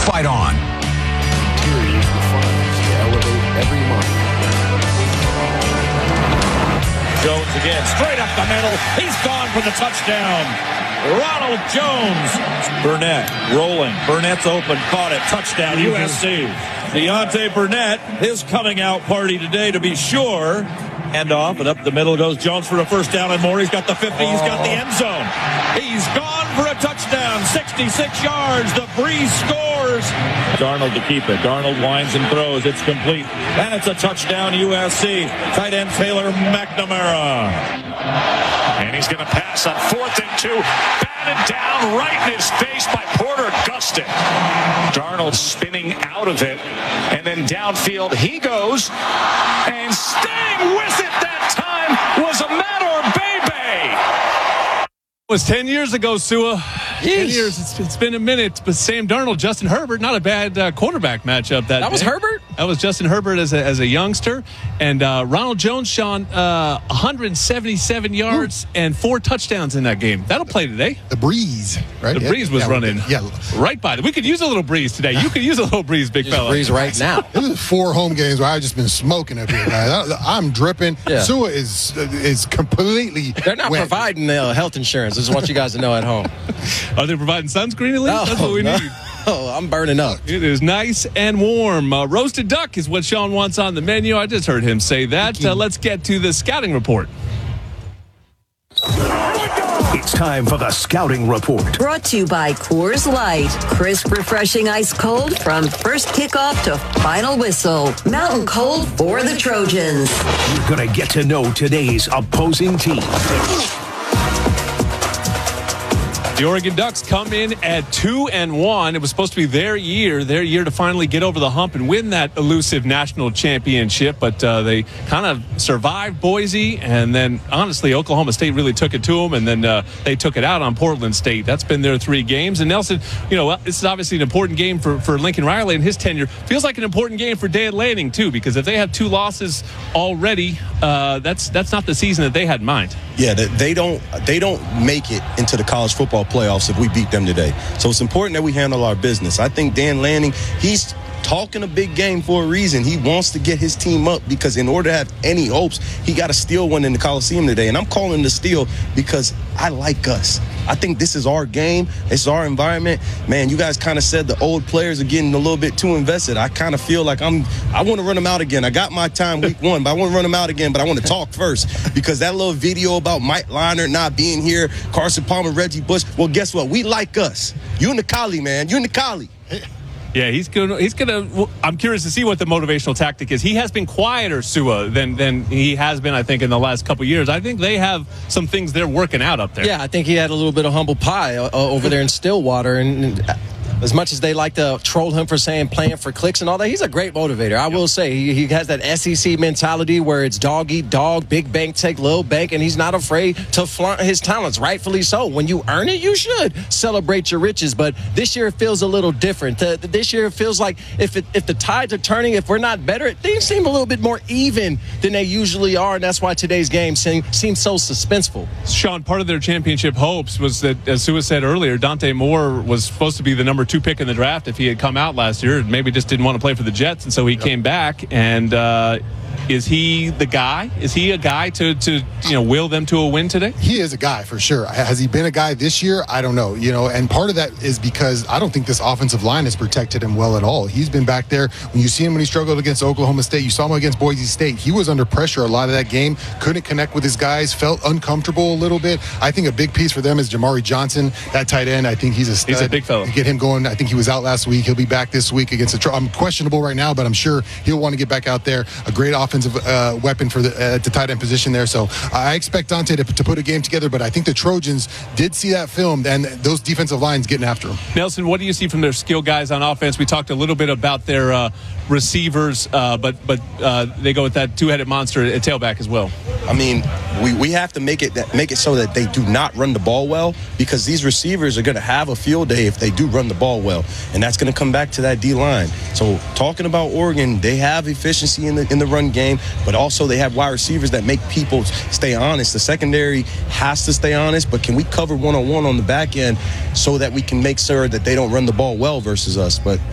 Fight On. Interiors Refiners to elevate every month. Jones again, straight up the middle. He's gone for the touchdown. Ronald Jones. Burnett rolling. Burnett's open, caught it. Touchdown, USC. Deontay Burnett, his coming out party today to be sure. Hand off, and up the middle goes Jones for a first down and more. He's got the 50, he's got the end zone. He's gone for a touchdown, 66 yards. The Breeze scores. Darnold to keep it. Darnold winds and throws. It's complete. And it's a touchdown, USC. Tight end Taylor McNamara. And he's going to pass on 4th and 2. Batted down right in his face by Porter Gustin. Darnold spinning out of it. And then downfield he goes. And staying with it that time was Amador Bebe. It was 10 years ago, Sua. 10 years. It's been a minute. But Sam Darnold, Justin Herbert, not a bad quarterback matchup. That was day. Herbert? That was Justin Herbert as a youngster. And Ronald Jones, Sean, 177 yards and 4 touchdowns in that game. That'll play today. The Breeze, right? The Breeze was running right by it. We could use a little breeze today. You could use a little breeze, big fella. Breeze right now. It was 4 home games where I've just been smoking up here, guys. I'm dripping. Yeah. Sua is completely They're not wet. providing health insurance. I just want you guys to know at home. Are they providing sunscreen at least? That's what we need. Oh, I'm burning up. It is nice and warm. Roasted duck is what Sean wants on the menu. I just heard him say that. Let's get to the scouting report. It's time for the Scouting Report. Brought to you by Coors Light. Crisp, refreshing ice cold from first kickoff to final whistle. Mountain cold for the Trojans. You're going to get to know today's opposing team. The Oregon Ducks come in at 2-1. It was supposed to be their year to finally get over the hump and win that elusive national championship. But they kind of survived Boise, and then honestly, Oklahoma State really took it to them, and then they took it out on Portland State. That's been their 3 games. And Nelson, this is obviously an important game for Lincoln Riley and his tenure. Feels like an important game for Dan Lanning too, because if they have 2 losses already, that's not the season that they had in mind. Yeah, they don't make it into the college football playoffs if we beat them today. So it's important that we handle our business. I think Dan Lanning, he's talking a big game for a reason. He wants to get his team up because in order to have any hopes, he got to steal one in the Coliseum today. And I'm calling the steal because I like us. I think this is our game. It's our environment. Man, you guys kind of said the old players are getting a little bit too invested. I kind of feel like I want to run them out again. I got my time week 1, but I want to run them out again. But I want to talk first because that little video about Mike Leonard not being here, Carson Palmer, Reggie Bush. Well, guess what? We like us. You and the Collie, man. You and the Collie. Yeah, he's gonna. I'm curious to see what the motivational tactic is. He has been quieter, Sua, than he has been, I think, in the last couple of years. I think they have some things they're working out up there. Yeah, I think he had a little bit of humble pie over there in Stillwater, and as much as they like to troll him for saying playing for clicks and all that, he's a great motivator. I will say he has that SEC mentality where it's dog eat dog, big bank take little bank, and he's not afraid to flaunt his talents, rightfully so. When you earn it, you should celebrate your riches. But this year it feels a little different. This year it feels like if the tides are turning, if we're not better, things seem a little bit more even than they usually are, and that's why today's game seems so suspenseful. Sean, part of their championship hopes was that, as Sua said earlier, Dante Moore was supposed to be the number 2 pick in the draft if he had come out last year. Maybe just didn't want to play for the Jets, and so he came back. And is he the guy? Is he a guy to will them to a win today? He is a guy for sure. Has he been a guy this year? I don't know. And part of that is because I don't think this offensive line has protected him well at all. He's been back there. When you see him when he struggled against Oklahoma State, you saw him against Boise State. He was under pressure a lot of that game. Couldn't connect with his guys. Felt uncomfortable a little bit. I think a big piece for them is Jamari Johnson, that tight end. I think he's a stud. He's a big fella. To get him going. I think he was out last week. He'll be back this week against I'm questionable right now, but I'm sure he'll want to get back out there. A great offensive weapon for the tight end position there. So I expect Dante to put a game together, but I think the Trojans did see that film and those defensive lines getting after him. Nelson, what do you see from their skill guys on offense? We talked a little bit about their receivers, but they go with that 2-headed monster at tailback as well. I mean, we have to make it so that they do not run the ball well, because these receivers are going to have a field day if they do run the ball well, and that's going to come back to that D-line. So talking about Oregon, they have efficiency in the run game, but also they have wide receivers that make people stay honest. The secondary has to stay honest, but can we cover one-on-one on the back end so that we can make sure that they don't run the ball well versus us? But